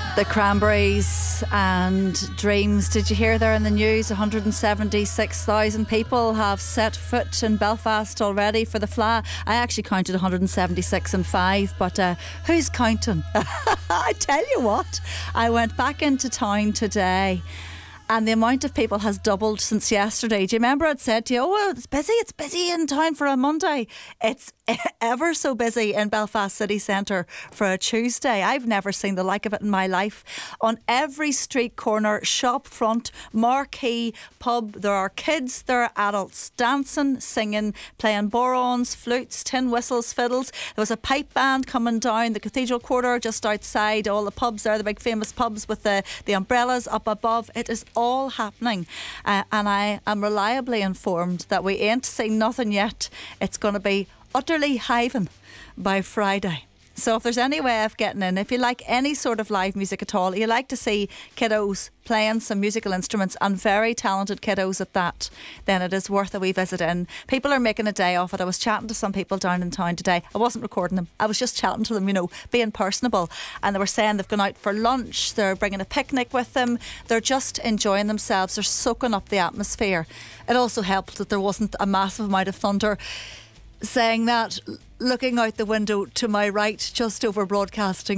The Cranberries and Dreams. Did you hear there in the news? 176,000 people have set foot in Belfast already for the Fleadh. I actually counted 176 and 5, but who's counting? I tell you what, I went back into town today and the amount of people has doubled since yesterday. Do you remember I'd said to you, oh, it's busy in town for a Monday. It's ever so busy in Belfast city centre for a Tuesday. I've never seen the like of it in my life. On every street corner, shop front, marquee, pub, there are kids, there are adults dancing, singing, playing borons, flutes, tin whistles, fiddles. There was a pipe band coming down the Cathedral Quarter just outside. All the pubs there, the big famous pubs with the umbrellas up above. It is all happening, and I am reliably informed that we ain't seen nothing yet. It's going to be utterly hiving by Friday. So if there's any way of getting in, if you like any sort of live music at all, you like to see kiddos playing some musical instruments, and very talented kiddos at that, then it is worth a wee visit in. People are making a day off it. I was chatting to some people down in town today. I wasn't recording them. I was just chatting to them, you know, being personable. And they were saying they've gone out for lunch. They're bringing a picnic with them. They're just enjoying themselves. They're soaking up the atmosphere. It also helped that there wasn't a massive amount of thunder. Saying that, looking out the window to my right, just over Broadcasting